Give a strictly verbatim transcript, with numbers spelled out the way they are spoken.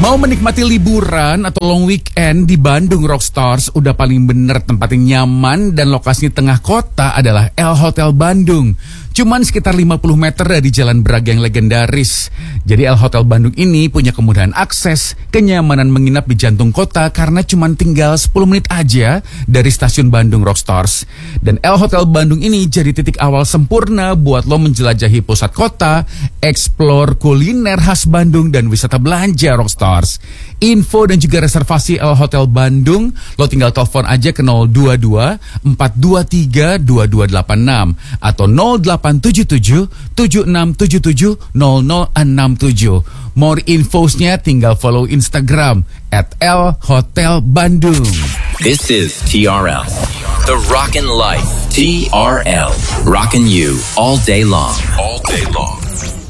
Mau menikmati liburan atau long weekend di Bandung Rockstars, udah paling bener tempat yang nyaman dan lokasinya tengah kota adalah L Hotel Bandung. Cuman sekitar lima puluh meter dari Jalan Braga yang legendaris. Jadi L Hotel Bandung ini punya kemudahan akses, kenyamanan menginap di jantung kota karena cuman tinggal sepuluh menit aja dari stasiun Bandung Rockstars. Dan L Hotel Bandung ini jadi titik awal sempurna buat lo menjelajahi pusat kota, explore kuliner khas Bandung dan wisata belanja Rockstars. Info dan juga reservasi L Hotel Bandung, lo tinggal telepon aja ke nol dua dua empat dua tiga dua dua delapan enam atau nol delapan tujuh tujuh tujuh enam tujuh tujuh nol nol enam tujuh. More infosnya tinggal follow Instagram at L Hotel Bandung. This is T R L, the Rockin' Life. T R L, rockin' you all day long. All day long.